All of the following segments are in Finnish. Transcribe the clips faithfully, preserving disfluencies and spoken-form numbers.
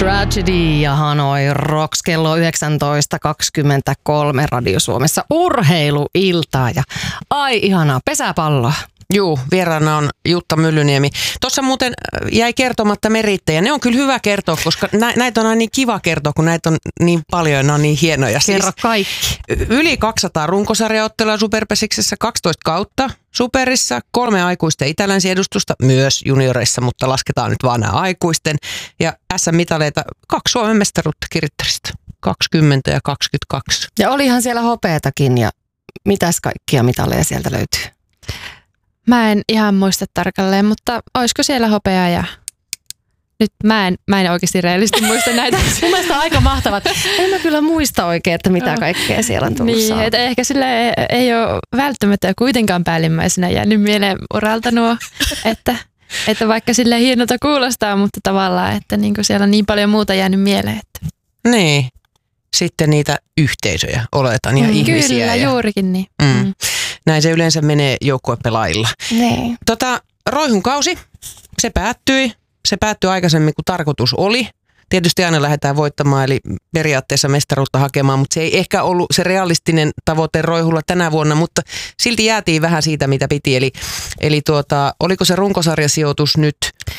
Tragedy ja Hanoi Rocks kello yhdeksäntoista kaksikymmentäkolme Radio Suomessa urheiluiltaa ja ai ihanaa pesäpalloa. Juu, vieraana on Jutta Myllyniemi. Tuossa muuten jäi kertomatta merittejä. Ne on kyllä hyvä kertoa, koska nä- näitä on aina niin kiva kertoa, kun näitä on niin paljon ja ne on niin hienoja. Kerro siis kaikki. Yli kaksisataa runkosarjaottelua Superpesiksessä, kaksitoista kautta Superissa, kolme aikuisten itälänsi-edustusta, myös junioreissa, mutta lasketaan nyt vaan nämä aikuisten. Ja äs äm-mitaleita, kaksi Suomen mestaruutta Kirittarista, kaksikymmentä ja kaksikymmentäkaksi. Ja olihan siellä hopeatakin ja mitäs kaikkia mitaleja sieltä löytyy? Mä en ihan muista tarkalleen, mutta olisiko siellä hopeaa ja nyt mä en, mä en oikeasti reellisesti muista näitä. Mun mielestä aika mahtavat. En mä kyllä muista oikein, että mitä kaikkea siellä on tullut niin, että ehkä sille ei, ei ole välttämättä kuitenkaan päällimmäisenä jäänyt mieleen uralta nuo, että, että vaikka sille hienolta kuulostaa, mutta tavallaan, että niinku siellä on niin paljon muuta jäänyt mieleen. Että. Niin, sitten niitä yhteisöjä oletan ja mm, ihmisiä. Kyllä, ja, juurikin niin. Mm. Mm. Näin se yleensä menee joukkuepelaajilla. Niin. Tota, Roihun kausi, se päättyi. Se päättyi aikaisemmin kuin tarkoitus oli. Tietysti aina lähdetään voittamaan, eli periaatteessa mestaruutta hakemaan, mutta se ei ehkä ollut se realistinen tavoite Roihulla tänä vuonna, mutta silti jäätiin vähän siitä, mitä piti. Eli, eli tuota, oliko se runkosarjasijoitus nyt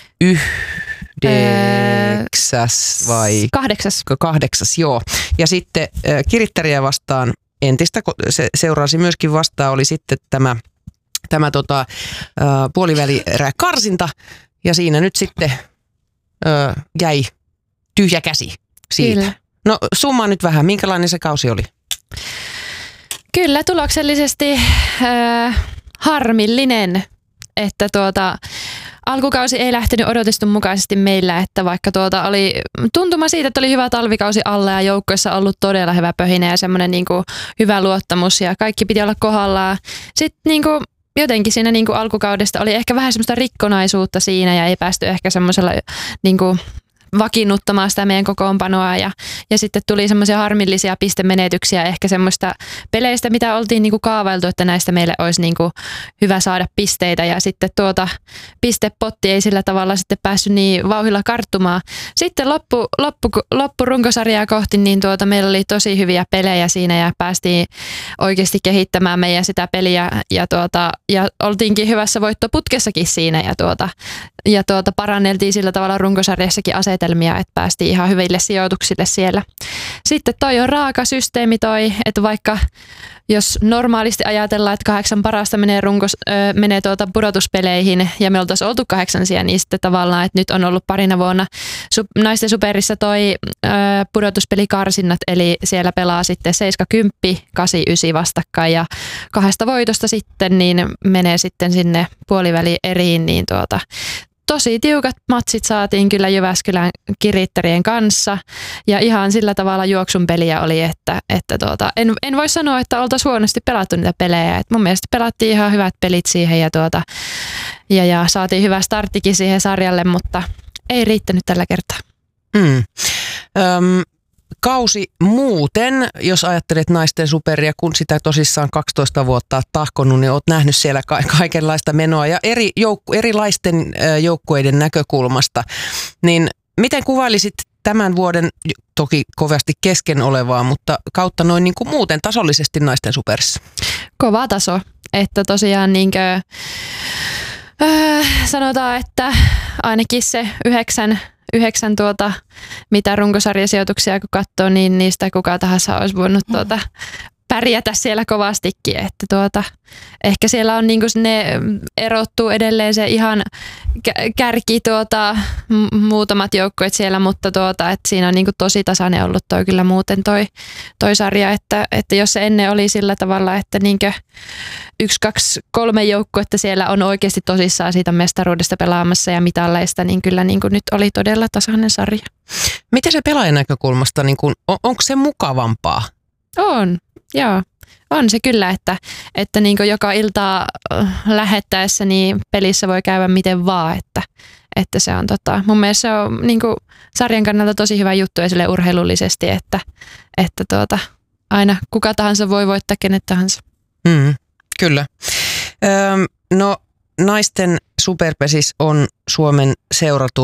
yhdeksäs vai? Kahdeksas. Kahdeksas, joo. Ja sitten äh, Kirittäriä vastaan entistä, se seurasi myöskin vastaan, oli sitten tämä, tämä tota, äh, puolivälierä karsinta. Ja siinä nyt sitten ö, jäi tyhjä käsi siitä. Kyllä. No summa nyt vähän, minkälainen se kausi oli? Kyllä, tuloksellisesti äh, harmillinen, että tuota, alkukausi ei lähtenyt odotetun mukaisesti meillä, että vaikka tuota oli tuntuma siitä, että oli hyvä talvikausi alla ja joukkueessa ollut todella hyvä pöhinä ja semmoinen niinku hyvä luottamus ja kaikki piti olla kohdallaan. Sitten niinku jotenkin siinä niin kuin alkukaudesta oli ehkä vähän semmoista rikkonaisuutta siinä ja ei päästy ehkä semmoisella niin kuin vakiinnuttamaan sitä meidän kokoonpanoa ja, ja sitten tuli semmoisia harmillisia pistemenetyksiä ehkä semmoista peleistä, mitä oltiin niin kuin kaavailtu, että näistä meille olisi niin kuin hyvä saada pisteitä ja sitten tuota pistepotti ei sillä tavalla sitten päässyt niin vauhdilla karttumaan. Sitten loppu, loppu, loppu runkosarjaa kohti, niin tuota meillä oli tosi hyviä pelejä siinä ja päästiin oikeasti kehittämään meidän sitä peliä ja, tuota, ja oltiinkin hyvässä voittoputkessakin siinä ja, tuota, ja tuota paranneltiin sillä tavalla runkosarjassakin asetelmia, että päästiin ihan hyville sijoituksille siellä. Sitten toi on raaka systeemi toi, että vaikka jos normaalisti ajatellaan, että kahdeksan parasta menee, runkos, äh, menee tuota pudotuspeleihin ja me oltaisiin oltu kahdeksansia, niin sitten tavallaan, että nyt on ollut parina vuonna su, naisten superissa toi äh, pudotuspelikarsinnat, eli siellä pelaa sitten seitsemän kymmenen, kahdeksan yhdeksän vastakkain ja kahdesta voitosta sitten niin menee sitten sinne puoliväli eriin, niin tuota tosi tiukat matsit saatiin kyllä Jyväskylän Kirittärien kanssa ja ihan sillä tavalla juoksun peliä oli, että, että tuota, en, en voi sanoa, että oltaisiin huonosti pelattu niitä pelejä. Et mun mielestä pelattiin ihan hyvät pelit siihen ja, tuota, ja, ja saatiin hyvä starttikin siihen sarjalle, mutta ei riittänyt tällä kertaa. Mm. Öm, kausi muuten, jos ajattelet naisten superia, kun sitä tosissaan kaksitoista vuotta olet tahkonut, niin olet nähnyt siellä ka- kaikenlaista menoa ja eri joukku- erilaisten joukkueiden näkökulmasta. Niin miten kuvailisit tämän vuoden, toki kovasti kesken olevaa, mutta kautta noin niin kuin muuten tasollisesti naisten superissa? Kova taso, että tosiaan niinkö, öö, sanotaan, että ainakin se yhdeksän Yhdeksän tuota, mitä runkosarjasijoituksia kun katsoo, niin niistä kuka tahansa olisi voinut tuota, pärjätä siellä kovastikin. Että tuota, ehkä siellä on niinku ne erottuu edelleen se ihan kärki tuota, muutamat joukkueet siellä, mutta tuota, et siinä on niinku tosi tasainen ollut toi kyllä muuten toi, toi sarja, että, että jos se ennen oli sillä tavalla, että niinkö yksi, kaksi, kolme joukkuetta siellä on oikeasti tosissaan siitä mestaruudesta pelaamassa ja mitalleista, niin kyllä niinku nyt oli todella tasainen sarja. Miten se pelaajan näkökulmasta, niin kun, on, onko se mukavampaa? On, joo. On se kyllä, että, että niin kuin joka iltaa lähettäessä niin pelissä voi käydä miten vaan, että, että se on tota, mun mielestä se on niin kuin sarjan kannalta tosi hyvä juttu ja sille urheilullisesti, että, että tuota, aina kuka tahansa voi voittaa kenet tahansa. Mm, kyllä. Öm, no naisten superpesis on Suomen seuratuin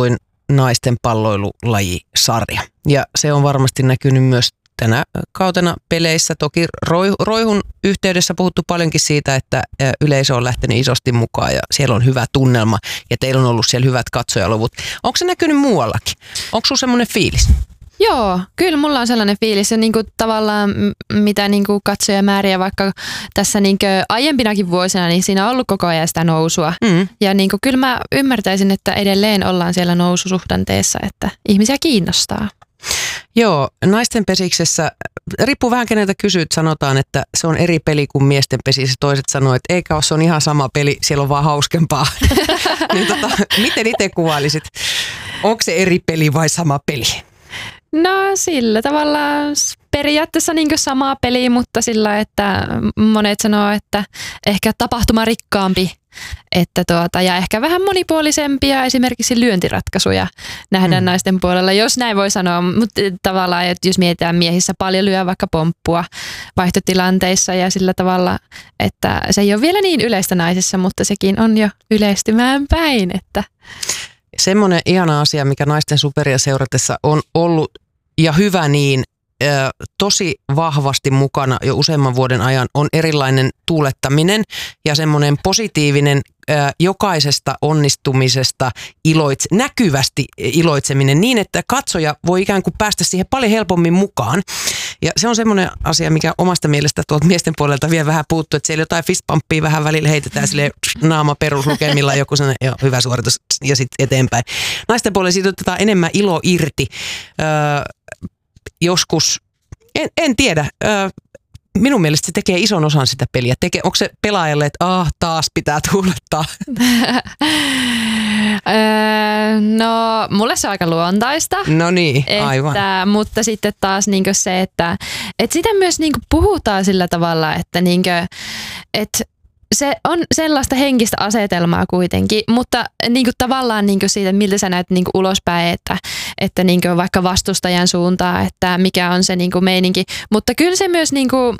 naisten palloilulajisarja. Ja se on varmasti näkynyt myös tänä kautena peleissä. Toki Roihun yhteydessä puhuttu paljonkin siitä, että yleisö on lähtenyt isosti mukaan ja siellä on hyvä tunnelma ja teillä on ollut siellä hyvät katsojaluvut. Onko se näkynyt muuallakin? Onko sinulla semmoinen fiilis? Joo, kyllä mulla on sellainen fiilis ja niinku tavallaan mitä niinku katsojamääriä vaikka tässä niinku aiempinakin vuosina, niin siinä on ollut koko ajan sitä nousua. Mm. Ja niinku kyllä mä ymmärtäisin, että edelleen ollaan siellä noususuhdanteessa, että ihmisiä kiinnostaa. Joo, naisten pesiksessä, riippuu vähän keneltä kysyt, sanotaan, että se on eri peli kuin miesten pesissä. Toiset sanoo, että eikä ole, se on ihan sama peli, siellä on vaan hauskempaa. Niin tota, miten itse kuvailisit? Onko se eri peli vai sama peli? No sillä tavalla periaatteessa niin kuin sama peli, mutta sillä, että monet sanoo, että ehkä tapahtumarikkaampi että tuota, ja ehkä vähän monipuolisempia esimerkiksi lyöntiratkaisuja nähdään mm. naisten puolella, jos näin voi sanoa, mutta tavallaan, että jos mietitään miehissä paljon lyö vaikka pomppua vaihtotilanteissa ja sillä tavalla, että se ei ole vielä niin yleistä naisissa, mutta sekin on jo yleistymään päin. Että. Semmoinen ihana asia, mikä naisten superia seuratessa on ollut ja hyvä niin, tosi vahvasti mukana jo useamman vuoden ajan on erilainen tuulettaminen ja semmoinen positiivinen jokaisesta onnistumisesta iloitse, näkyvästi iloitseminen niin, että katsoja voi ikään kuin päästä siihen paljon helpommin mukaan. Ja se on semmoinen asia, mikä omasta mielestä tuolta miesten puolelta vielä vähän puuttuu, että siellä jotain fistpumppia vähän välillä heitetään silleen naama peruslukemilla joku sellainen jo, hyvä suoritus ja sitten eteenpäin. Naisten puolella siitä otetaan enemmän ilo irti. Öö, joskus, en, en tiedä, öö, minun mielestä se tekee ison osan sitä peliä. Tekee, onko se pelaajalle, että ah, taas pitää tuulettaa? No, mulle se on aika luontaista. No niin, aivan. Että, mutta sitten taas niin se, että, että sitä myös niin puhutaan sillä tavalla, että, niin kuin, että se on sellaista henkistä asetelmaa kuitenkin, mutta niin kuin tavallaan niin kuin siitä, miltä sä näet niin kuin ulospäin, että, että niin kuin vaikka vastustajan suuntaan, että mikä on se niin kuin meininki. Mutta kyllä se myös niin kuin,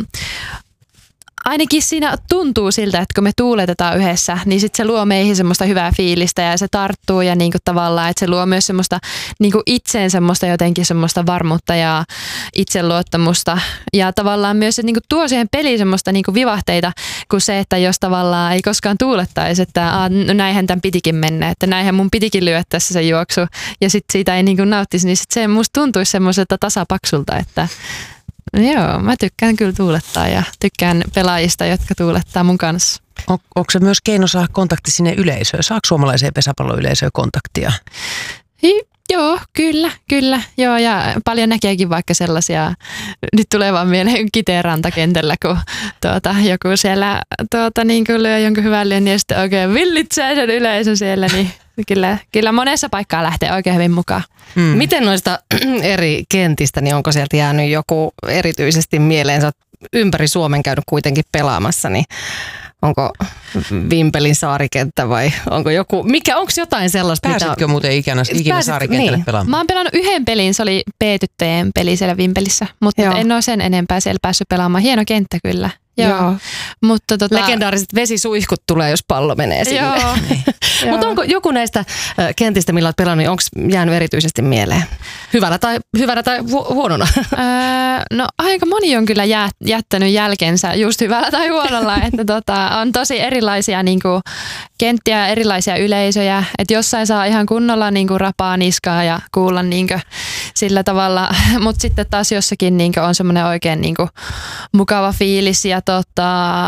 ainakin siinä tuntuu siltä, että kun me tuuletetaan yhdessä, niin sitten se luo meihin semmoista hyvää fiilistä ja se tarttuu ja niin kuin tavallaan, että se luo myös semmoista niin kuin itseen semmoista jotenkin semmoista varmuutta ja itseluottamusta ja tavallaan myös se niin kuin tuo siihen peliin semmoista niin kuin vivahteita kuin se, että jos tavallaan ei koskaan tuulettaisi, että Aa, no näinhän tämän pitikin mennä, että näinhän mun pitikin lyödä tässä se juoksu ja sitten siitä ei niin kuin nauttisi, niin sitten se musta tuntuisi semmoiselta tasapaksulta, että joo, mä tykkään kyllä tuulettaa ja tykkään pelaajista, jotka tuulettaa mun kanssa. On, onko se myös keino saada kontakti sinne yleisöön? Saako suomalaiseen pesäpalloyleisöön kontaktia? Hi, joo, kyllä, kyllä. Joo, ja paljon näkeekin vaikka sellaisia, nyt tulee vaan mieleen Kiteen rantakentällä, kun tuota, joku siellä tuota, niin kuin lyö jonkun hyvän lyön ja sitten oikein villitsee sen yleisön siellä, niin Kyllä, kyllä monessa paikkaa lähtee oikein hyvin mukaan. Mm. Miten noista eri kentistä, niin onko sieltä jäänyt joku erityisesti mieleen? Sä oot ympäri Suomen käynyt kuitenkin pelaamassa, niin onko Vimpelin saarikenttä vai onko joku, mikä, onko jotain sellaista? Pääsitkö mitä muuten ikinä, ikinä Pääsit, saarikentälle niin. pelaamaan? Mä oon pelannut yhden pelin, se oli B-tyttöjen peli siellä Vimpelissä, mutta Joo. en ole sen enempää siellä päässyt pelaamaan. Hieno kenttä kyllä. Joo. Joo. Mutta tota... Legendaariset vesisuihkut tulee, jos pallo menee sinne. Joo. Mutta onko joku näistä kentistä, millä olet pelannut, niin onko jäänyt erityisesti mieleen? Hyvällä tai, hyvällä tai hu- huonona? Öö, no aika moni on kyllä jää, jättänyt jälkensä just hyvällä tai huonolla. Että tota, on tosi erilaisia niinku, kenttiä, erilaisia yleisöjä. Että jossain saa ihan kunnolla niinku, rapaa niskaa ja kuulla niinku, sillä tavalla. Mutta sitten taas jossakin niinku, on semmoinen oikein niinku, mukava fiilis. Ja tota,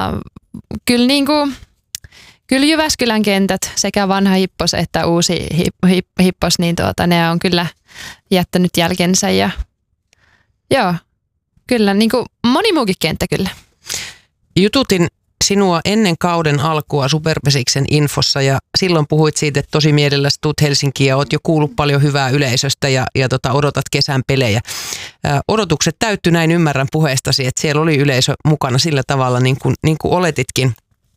kyllä niinku... Kyllä Jyväskylän kentät, sekä vanha Hippos että uusi Hippos, niin tuota, ne on kyllä jättänyt jälkensä. Ja, joo, kyllä, niin kuin moni muukin kenttä kyllä. Jututin sinua ennen kauden alkua Superpesiksen infossa ja silloin puhuit siitä, että tosi mielelläsi tuut Helsinkiin ja oot jo kuullut paljon hyvää yleisöstä ja, ja tota, odotat kesän pelejä. Ä, odotukset täyttyi, näin ymmärrän puheestasi, että siellä oli yleisö mukana sillä tavalla niin kuin, niin kuin oletitkin.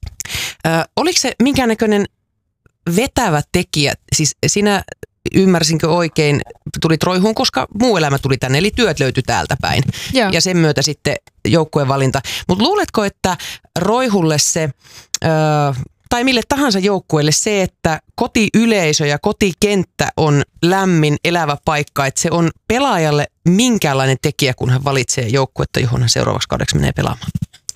Ö, oliko se minkäännäköinen vetävä tekijä, siis sinä ymmärsinkö oikein, tulit Roihuun, koska muu elämä tuli tänne, eli työt löytyi täältä päin. Joo. Ja sen myötä sitten joukkueen valinta. Mutta luuletko, että Roihulle se, ö, tai mille tahansa joukkueelle se, että kotiyleisö ja kotikenttä on lämmin, elävä paikka, että se on pelaajalle minkäänlainen tekijä, kun hän valitsee joukkuetta, johon hän seuraavaksi kaudeksi menee pelaamaan?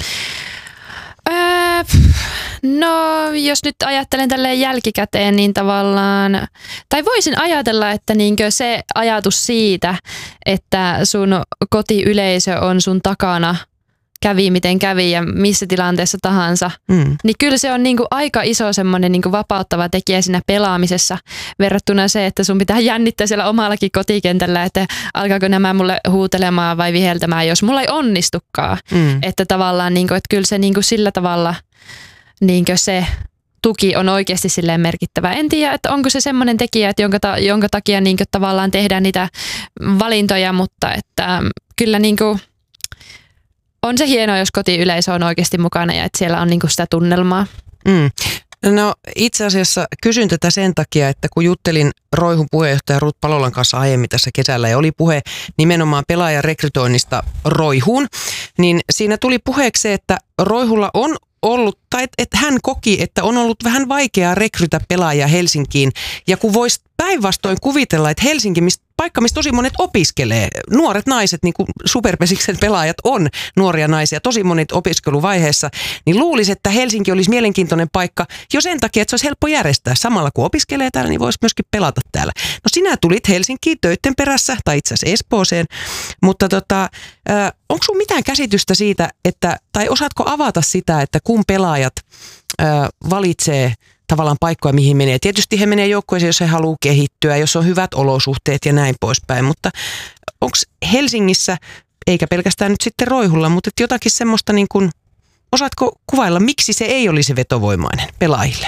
Öö, no, jos nyt ajattelen tälleen jälkikäteen, niin tavallaan, tai voisin ajatella, että niinkö se ajatus siitä, että sun kotiyleisö on sun takana, kävi miten kävi ja missä tilanteessa tahansa, mm. niin kyllä se on niinku aika iso semmoinen niinku vapauttava tekijä siinä pelaamisessa verrattuna se, että sun pitää jännittää siellä omallakin kotikentällä, että alkaako nämä mulle huutelemaan vai viheltämään, jos mulla ei onnistukaan. Mm. Että tavallaan niinku, että kyllä se niinku sillä tavalla niinku se tuki on oikeasti silleen merkittävä. En tiedä, että onko se semmoinen tekijä, että jonka, ta, jonka takia niinku tavallaan tehdään niitä valintoja, mutta että kyllä niinku on se hienoa, jos kotiyleisö on oikeasti mukana ja että siellä on niinku sitä tunnelmaa. Mm. No itse asiassa kysyn tätä sen takia, että kun juttelin Roihun puheenjohtaja Ruth Palolan kanssa aiemmin tässä kesällä ja oli puhe nimenomaan pelaajan rekrytoinnista Roihuun, niin siinä tuli puheeksi se, että Roihulla on ollut, tai että hän koki, että on ollut vähän vaikeaa rekrytä pelaajia Helsinkiin. Ja kun voisi päinvastoin kuvitella, että Helsinki, mistä, paikka, missä tosi monet opiskelee, nuoret naiset, niin kuin Superpesiksen pelaajat on nuoria naisia, tosi monet opiskeluvaiheessa, niin luulisi, että Helsinki olisi mielenkiintoinen paikka jo sen takia, että se olisi helppo järjestää. Samalla kun opiskelee täällä, niin voisi myöskin pelata täällä. No sinä tulit Helsinkiin töitten perässä, tai itse asiassa Espooseen, mutta tota, äh, onko sinulla mitään käsitystä siitä, että, tai osaatko avata sitä, että kun pelaajat äh, valitsee tavallaan paikkoja, mihin menee. Tietysti he menee joukkueeseen, jos he haluaa kehittyä, jos on hyvät olosuhteet ja näin poispäin, mutta onko Helsingissä, eikä pelkästään nyt sitten Roihulla, mutta jotakin semmoista, niin kuin, osaatko kuvailla, miksi se ei olisi vetovoimainen pelaajille?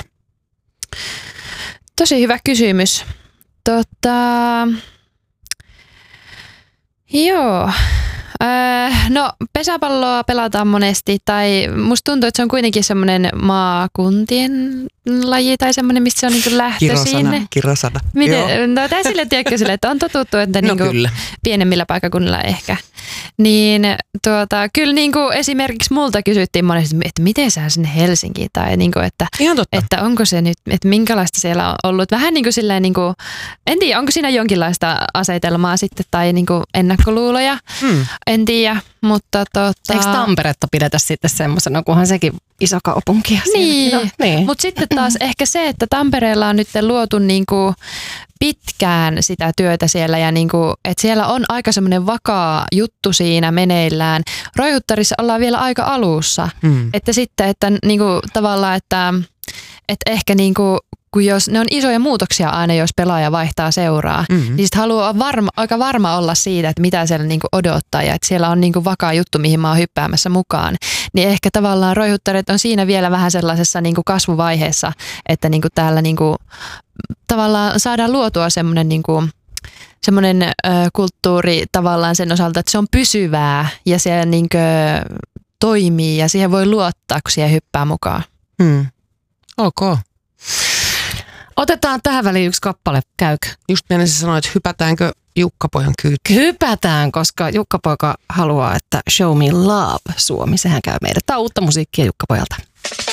Tosi hyvä kysymys. Tota, joo. Öö, no pesäpalloa pelataan monesti, tai musta tuntuu, että se on kuitenkin semmoinen maakuntien laji tai semmoinen, mistä se on niinku lähtöisin. Kirosana, Miten, no tää sille tiedätkö sille, että on totuttu, että no niinku pienemmillä paikkakunnilla ehkä. Niin tuota, kyllä niinku esimerkiksi multa kysyttiin monesti, että miten sä sinne Helsinkiin, tai niinku, että, että onko se nyt, että minkälaista siellä on ollut. Vähän niin kuin silleen, niinku, en tiedä, onko siinä jonkinlaista asetelmaa sitten, tai niinku ennakkoluuloja. Hmm. En tiedä, mutta tota... Eikö Tamperetta pidetä sitten semmoisena, kunhan sekin iso kaupunki? Niin, no, niin. Mutta sitten taas ehkä se, että Tampereella on nyt luotu niinku pitkään sitä työtä siellä ja niinku, että siellä on aika semmoinen vakaa juttu siinä meneillään. Roihuttarissa ollaan vielä aika alussa, mm. että sitten, että niinku tavallaan, että, että ehkä niinku kun jos ne on isoja muutoksia aina, jos pelaaja vaihtaa seuraa, mm-hmm. niin sitten haluaa varma, aika varma olla siitä, että mitä siellä niinku odottaa ja että siellä on niinku vakaa juttu, mihin mä oon hyppäämässä mukaan. Niin ehkä tavallaan Roihuttaret on siinä vielä vähän sellaisessa niinku kasvuvaiheessa, että niinku täällä niinku, tavallaan saadaan luotua semmoinen niinku, semmoinen ö, kulttuuri tavallaan sen osalta, että se on pysyvää ja se niinku toimii ja siihen voi luottaa, kun siihen hyppää mukaan. Mm. Ok. Otetaan tähän väliin yksi kappale, käykö? Just meinasin sanoa, että hypätäänkö Jukka-pojan kyytiin? Hypätään, koska Jukka-poika haluaa, että Show Me Love Suomi, sehän käy meidän. Tämä on uutta musiikkia Jukka-pojalta.